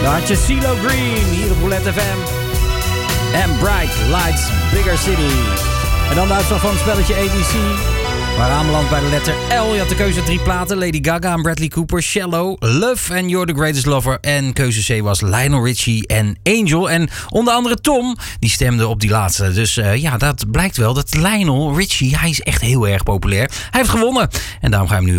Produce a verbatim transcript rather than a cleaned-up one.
Daar had je CeeLo Green hier op Roulette F M. En Bright Lights Bigger City. En dan de uitslag van het spelletje A B C. We waren aanbeland bij de letter L. Je had de keuze drie platen. Lady Gaga en Bradley Cooper. Shallow, Love and You're the Greatest Lover. En keuze C was Lionel Richie en Angel. En onder andere Tom, die stemde op die laatste. Dus uh, ja, dat blijkt wel dat Lionel Richie, hij is echt heel erg populair. Hij heeft gewonnen. En daarom gaan we hem nu